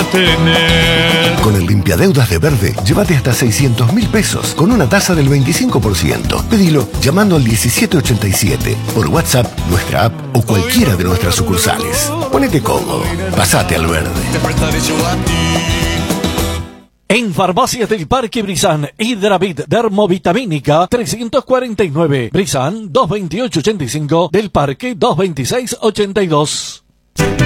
tener. Con el limpiadeudas de Verde, llévate hasta 600.000 pesos con una tasa del 25%. Pedilo llamando al 1787, por WhatsApp, nuestra app o cualquiera de nuestras sucursales. Ponete cómodo, pasate al Verde. Te prestaré yo a ti. En Farmacias del Parque Brizán, Hidravit Dermovitamínica 349, Brizán 22885, del Parque 22682.